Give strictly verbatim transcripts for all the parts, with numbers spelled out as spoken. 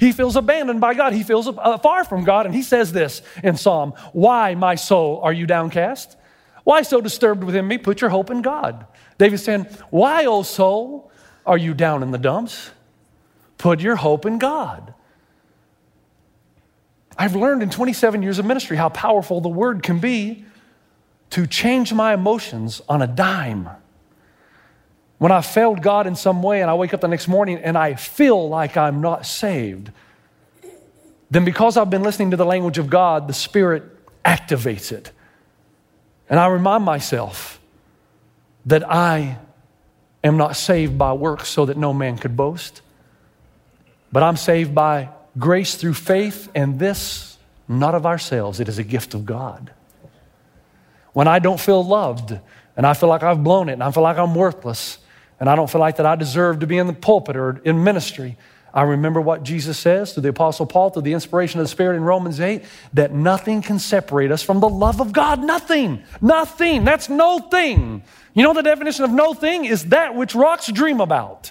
He feels abandoned by God. He feels uh, far from God. And he says this in Psalm, why, my soul, are you downcast? Why so disturbed within me? Put your hope in God. David's saying, why, O soul, are you down in the dumps? Put your hope in God. I've learned in twenty-seven years of ministry how powerful the word can be to change my emotions on a dime. When I failed God in some way and I wake up the next morning and I feel like I'm not saved, then because I've been listening to the language of God, the Spirit activates it. And I remind myself that I am not saved by works so that no man could boast, but I'm saved by grace through faith, and this, not of ourselves. It is a gift of God. When I don't feel loved, and I feel like I've blown it, and I feel like I'm worthless, and I don't feel like that I deserve to be in the pulpit or in ministry, I remember what Jesus says through the Apostle Paul, through the inspiration of the Spirit in Romans eight, that nothing can separate us from the love of God. Nothing. Nothing. That's no thing. You know the definition of no thing is that which rocks dream about.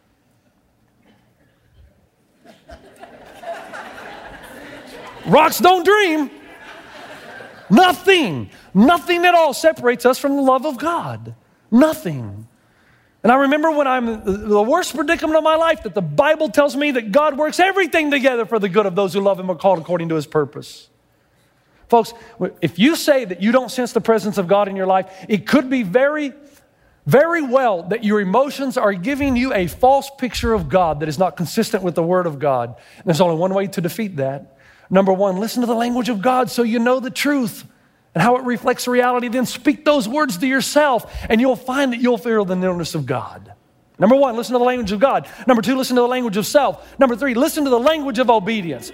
Rocks don't dream. Nothing, nothing at all separates us from the love of God. Nothing. And I remember when I'm in the worst predicament of my life that the Bible tells me that God works everything together for the good of those who love Him, are called according to His purpose. Folks, if you say that you don't sense the presence of God in your life, it could be very, very well that your emotions are giving you a false picture of God that is not consistent with the Word of God. And there's only one way to defeat that. Number one, listen to the language of God so you know the truth and how it reflects reality. Then speak those words to yourself and you'll find that you'll feel the nearness of God. Number one, listen to the language of God. Number two, listen to the language of self. Number three, listen to the language of obedience.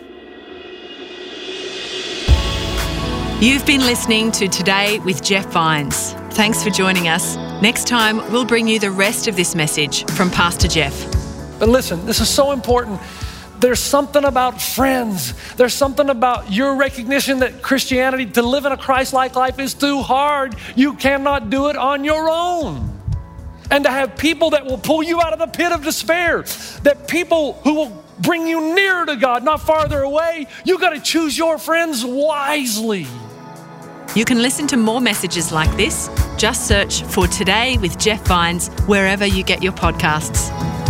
You've been listening to Today with Jeff Vines. Thanks for joining us. Next time, we'll bring you the rest of this message from Pastor Jeff. But listen, this is so important. There's something about friends. There's something about your recognition that Christianity, to live in a Christ-like life, is too hard. You cannot do it on your own. And to have people that will pull you out of the pit of despair, that people who will bring you nearer to God, not farther away, you got to choose your friends wisely. You can listen to more messages like this. Just search for Today with Jeff Vines wherever you get your podcasts.